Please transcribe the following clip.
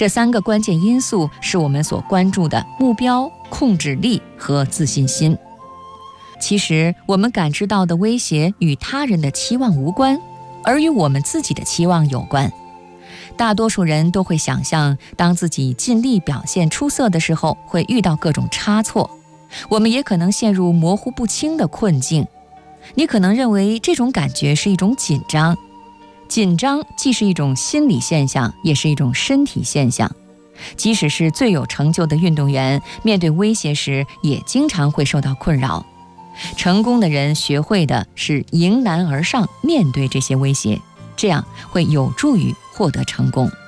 这3个关键因素是我们所关注的目标、控制力和自信心。其实，我们感知到的威胁与他人的期望无关，而与我们自己的期望有关。大多数人都会想象，当自己尽力表现出色的时候，会遇到各种差错。我们也可能陷入模糊不清的困境。你可能认为这种感觉是一种紧张。紧张既是一种心理现象，也是一种身体现象。即使是最有成就的运动员，面对威胁时，也经常会受到困扰。成功的人学会的是迎难而上，面对这些威胁，这样会有助于获得成功。